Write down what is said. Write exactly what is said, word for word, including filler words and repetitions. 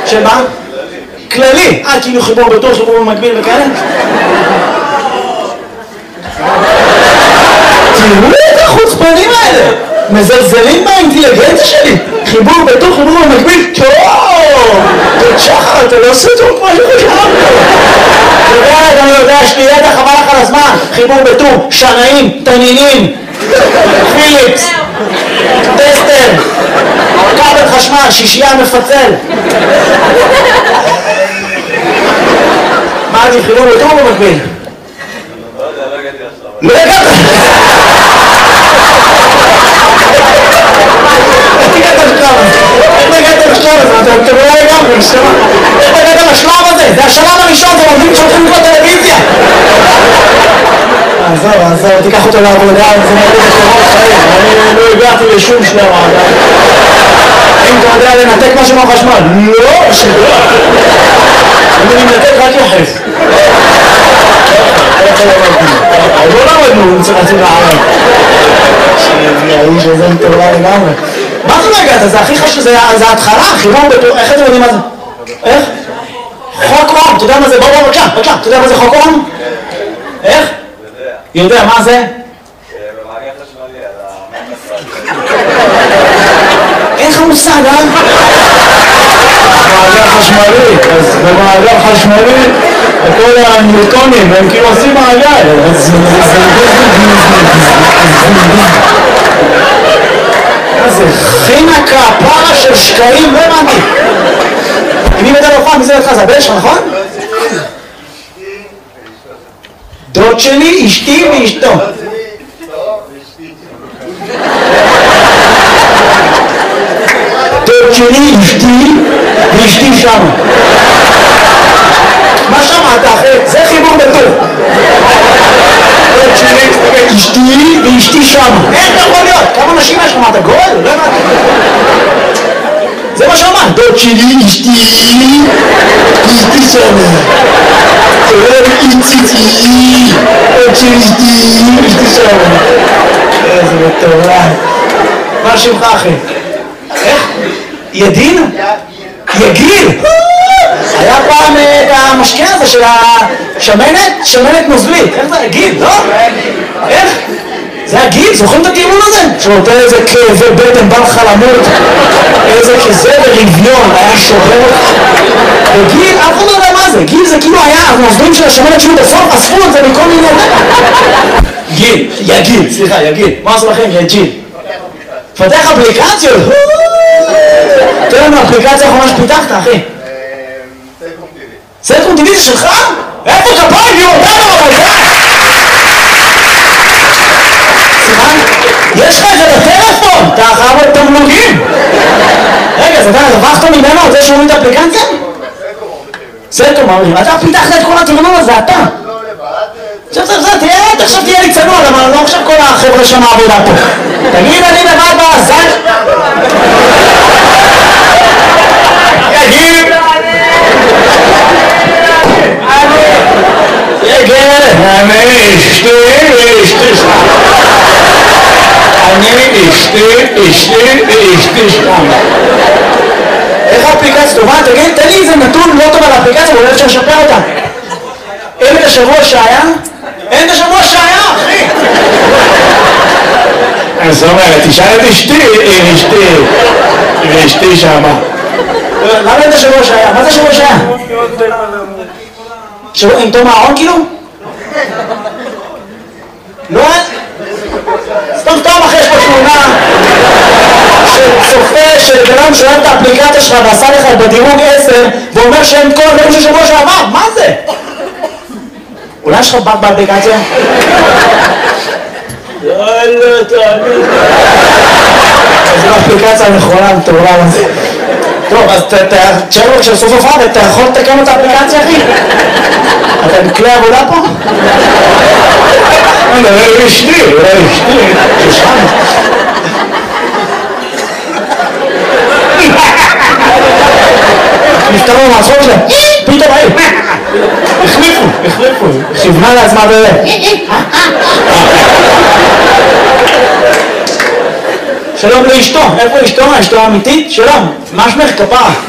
שמה? כללי. אה, כאילו חיבור בטור, חיבור במקביל וכאלה? תראו את החוצפנים האלה! מזלזלים באינטליגנציה שלי! חיבור בטור, חיבור במקביל, טוב! תשחר, אתה לא עושה טוב כמו שחשבנו! אתה יודע, אני יודע, יש לי ידע חבל לך על הזמן! חיבור בטור, שנאים, תנינים, פיליפס, טסטר, כבל חשמל, שישייה מפצל. מה זה חיבור בטור במקביל? לא הגעת! איך הגעת לשלב הזה? איך הגעת לשלב הזה? אתה לא לגמרי, נשמע. איך הגעת לשלב הזה? זה השלב הראשון, זה עובדים שהולכים לראות טלוויזיה. עזוב, עזוב, תיקח אותו לעבודה, זה מרגיש לשלמות חיים. אני לא הגעתי לשום שלב עדיין. אם אתה יודע לנתק משהו מהחשמל, לא, שגרה. אני מנתק רק יחס. עוד לא למדנו, רצינו לערב. האיש הזה מטורף לגמרי. מה זה לא הגעת? זה הכי חשוב, זה ההתחלה, חיבור בטור, איך אתם יודעים מה זה? איך? חוק אום, אתה יודע מה זה? בוא בוא בבקשה, בבקשה, אתה יודע מה זה חוק אום? איך? יודע, מה זה? במעגל חשמלי, על אין לך מושג, אה? מעגל חשמלי, אז במעגל חשמלי כל הניוטונים הם כאילו עושים מעגל, אז זה חינקה, פרה של שקעים, לא הבנתי. אני מדבר לא פעם, מזה אותך, זה הבן שלך, נכון? דוד שלי, אשתי ואשתו. דוד שלי, אשתי ואשתי שם. מה שמעת אחי? זה חיבור בטור. דוד שלי, אשתי ואשתי שם. איך אתה יכול להיות? כמה נשים יש לך? מה אתה גואל? לא הבנתי. זה מה שאמרת. דוד שלי, אשתי ואשתי שם. איציצי, עוד שלישתי, אשתי שם. איזה מטורף. מה שמך אחי? איך? ידין? יגיל? היה פעם את המשקה הזה של השמנת, שמנת נוזלית. איך זה? יגיל, לא? איך? זה הגיל, זוכרים את הטיעון הזה? שנותן איזה כאבי בטן, בא לך למות, איזה כזה ורביון, היה שובר. וגיל, אף אחד לא יודע מה זה, גיל זה כאילו היה, הנוזלים של השמנת שהוא בסוף, אספו את זה מכל מיני... גיל, יגיל, סליחה, יגיל, מה עשו לכם? יגיל. פתח אפליקציות? תראה לנו אפליקציה האחרונה שפיתחת, אחי. סלקום טיווי. סלקום טיווי זה שלך? איפה כפיים? יהיו אותנו אבל יש לך את זה בטלפון, אתה חייב עוד תמלוגים. רגע, אז אתה רווחת ממנו על זה שהוא את האפליקציה? סלקום אומרים, אתה פיתחת את כל התרנון הזה, אתה. עכשיו זה, זה, תראה, עכשיו תהיה לי צנוע, למה לא עכשיו כל החבר'ה שם העבודה פה. תגיד, אני לבד בעזן. יגיד. יגיד. אני אשתי, אשתי. אני אשתי, אשתי ואשתי שם. איך האפליקציה טובה? תגיד, תן לי איזה נתון לא טוב על האפליקציה, ואולי אפשר לשפר אותה. אין את השבוע שהיה? אין את השבוע שהיה, אחי! אז אומרת, תשאל את אשתי, אשתי, ואשתי שמה. למה אין את השבוע שהיה? מה זה השבוע שהיה? עם תום הארון כאילו? לא אין? סתם סתם אחרי יש פה תמונה של צופה של גלם שאוהב את האפליקציה שלך ועשה לך בדירוג עשר ואומר שאין כל הדברים של שבוע שעבר, מה זה? אולי יש לך בת באפליקציה? יאללה, תאמין. זו האפליקציה הנכונה, מטורלה לזה. טוב, אז תשאר לו כשסוף הופעה ואתה יכול לתקן את האפליקציה, אחי? אתה בכלי עבודה פה? אולי אשתי, אולי אשתי, שושן. נפתרו מהצחוק שלהם, פתאום היו. החליפו, החליפו, כיוונה לעצמה בזה. שלום לאשתו, איפה אשתו? אשתו האמיתית? שלום, מה שמך כפרה?